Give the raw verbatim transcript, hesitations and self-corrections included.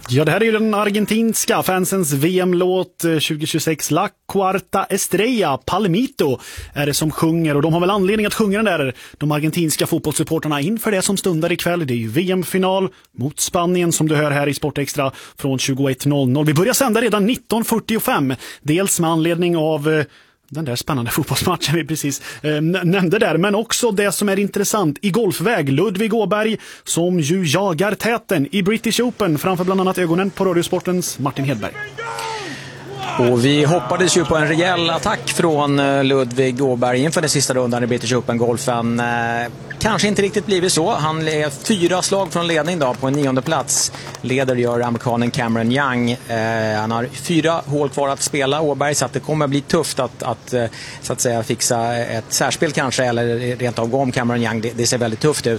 Ja, det här är ju den argentinska fansens V M-låt tjugohundratjugosex. La Cuarta Estrella, Palmito är det som sjunger, och de har väl anledning att sjunga den där, de argentinska fotbollssupporterna, inför det som stundar ikväll. Det är ju V M-final mot Spanien som du hör här i Sportextra från tjugoett noll noll. Vi börjar sända redan nitton fyrtiofem, dels med anledning av den där spännande fotbollsmatchen vi precis eh, nämnde där, men också det som är intressant i golfväg. Ludvig Åberg som ju jagar täten i British Open framför bland annat ögonen på Radiosportens Martin Hedberg. Och vi hoppades ju på en rejäl attack från Ludvig Åberg inför den sista rundan i British Open-golfen. Kanske inte riktigt blivit så. Han är fyra slag från ledning då, på en nionde plats. Leder gör amerikanen Cameron Young. Eh, han har fyra hål kvar att spela, Åberg, så att det kommer bli tufft att, att, så att säga, fixa ett särspel kanske, eller rent av gå om Cameron Young. Det, det ser väldigt tufft ut.